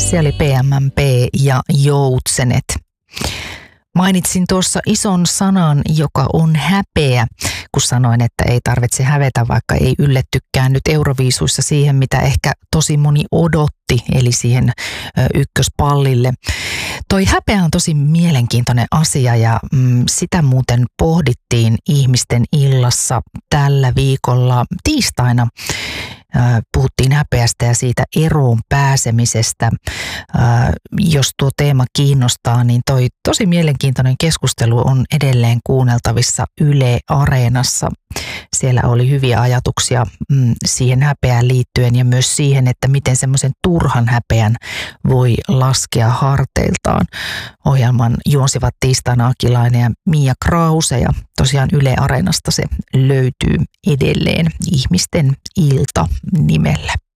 Se oli PMMP ja Joutsenet. Mainitsin tuossa ison sanan, joka on häpeä, kun sanoin, että ei tarvitse hävetä, vaikka ei yllettykään nyt Euroviisuissa siihen, mitä ehkä tosi moni odotti, eli siihen ykköspallille. Toi häpeä on tosi mielenkiintoinen asia ja sitä muuten pohdittiin ihmisten illassa tällä viikolla tiistaina. Puhuttiin häpeästä ja siitä eroon pääsemisestä. Jos tuo teema kiinnostaa, niin toi tosi mielenkiintoinen keskustelu on edelleen kuunneltavissa Yle Areenassa. Siellä oli hyviä ajatuksia siihen häpeään liittyen ja myös siihen, että miten semmoisen turhan häpeän voi laskea harteiltaan. Ohjelman juonsivat tiistaina Akilainen ja Mia Krause ja tosiaan Yle Areenasta se löytyy edelleen Ihmisten ilta nimellä.